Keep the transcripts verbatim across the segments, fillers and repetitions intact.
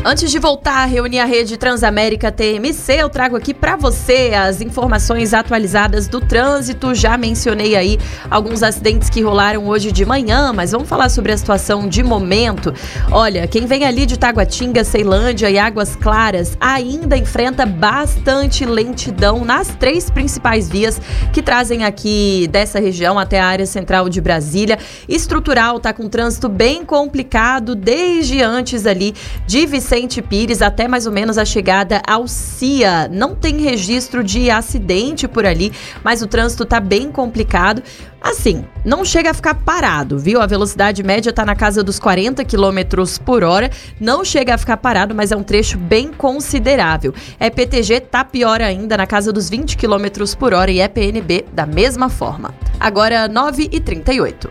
Antes de voltar a reunir a rede Transamérica T M C, eu trago aqui para você as informações atualizadas do trânsito. Já mencionei aí alguns acidentes que rolaram hoje de manhã, mas vamos falar sobre a situação de momento. Olha, quem vem ali de Taguatinga, Ceilândia e Águas Claras ainda enfrenta bastante lentidão nas três principais vias que trazem aqui dessa região até a área central de Brasília. Estrutural tá com trânsito bem complicado desde antes ali de Vicente Pires até mais ou menos a chegada ao C I A. Não tem registro de acidente por ali, mas o trânsito tá bem complicado. Assim, não chega a ficar parado, viu? A velocidade média tá na casa dos quarenta quilômetros por hora. Não chega a ficar parado, mas é um trecho bem considerável. E P T G tá pior ainda, na casa dos vinte quilômetros por hora, e E P N B da mesma forma. Agora, nove e trinta e oito.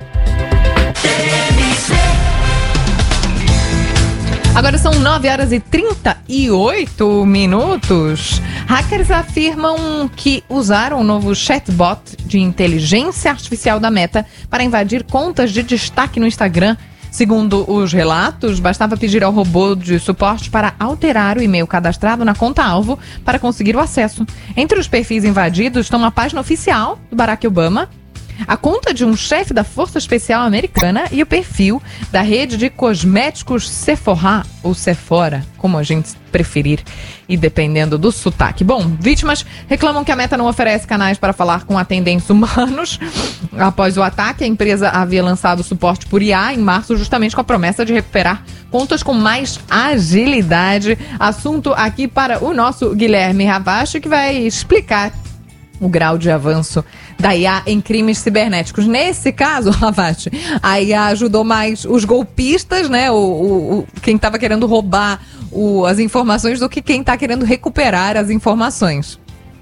Agora são nove horas e trinta e oito minutos. Hackers afirmam que usaram o novo chatbot de inteligência artificial da Meta para invadir contas de destaque no Instagram. Segundo os relatos, bastava pedir ao robô de suporte para alterar o e-mail cadastrado na conta-alvo para conseguir o acesso. Entre os perfis invadidos estão a página oficial do Barack Obama, a conta de um chefe da Força Especial Americana e o perfil da rede de cosméticos Sephora, ou Sephora, como a gente preferir, e dependendo do sotaque. Bom, vítimas reclamam que a Meta não oferece canais para falar com atendentes humanos. Após o ataque, a empresa havia lançado suporte por I A em março, justamente com a promessa de recuperar contas com mais agilidade. Assunto aqui para o nosso Guilherme Ravache, que vai explicar o grau de avanço da I A em crimes cibernéticos. Nesse caso, Ravache, a I A ajudou mais os golpistas, né? O, o, o quem estava querendo roubar o, as informações do que quem está querendo recuperar as informações.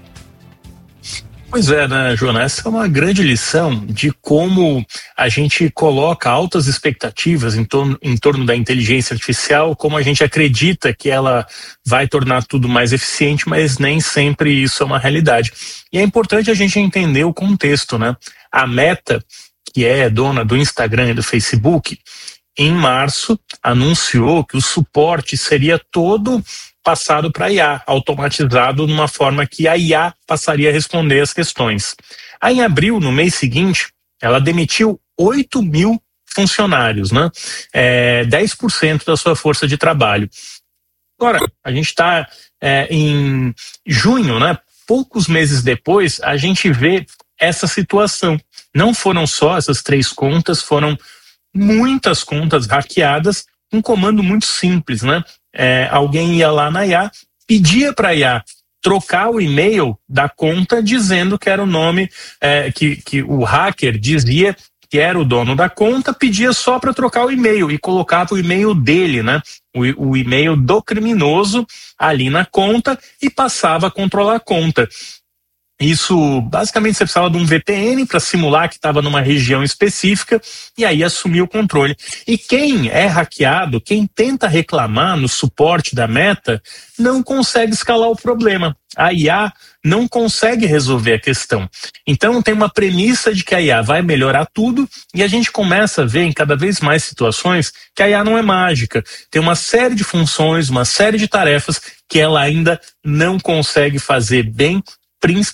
Pois é, né, Joana? Essa é uma grande lição de como a gente coloca altas expectativas em torno, em torno da inteligência artificial, como a gente acredita que ela vai tornar tudo mais eficiente, mas nem sempre isso é uma realidade. E é importante a gente entender o contexto, né? A Meta, que é dona do Instagram e do Facebook, em março anunciou que o suporte seria todo passado para a I A, automatizado numa forma que a I A passaria a responder as questões. Aí em abril, no mês seguinte, ela demitiu oito mil funcionários, né? É, dez por cento da sua força de trabalho. Agora, a gente está é, em junho, né? Poucos meses depois, a gente vê essa situação. Não foram só essas três contas, foram muitas contas hackeadas, um comando muito simples, né? É, alguém ia lá na I A, pedia para a I A trocar o e-mail da conta dizendo que era o nome, é, que, que o hacker dizia que era o dono da conta, pedia só para trocar o e-mail e colocava o e-mail dele, né? O, o e-mail do criminoso ali na conta e passava a controlar a conta. Isso, basicamente, você precisava de um V P N para simular que estava numa região específica e aí assumir o controle. E quem é hackeado, quem tenta reclamar no suporte da Meta, não consegue escalar o problema. A I A não consegue resolver a questão. Então, tem uma premissa de que a I A vai melhorar tudo e a gente começa a ver em cada vez mais situações que a I A não é mágica. Tem uma série de funções, uma série de tarefas que ela ainda não consegue fazer bem,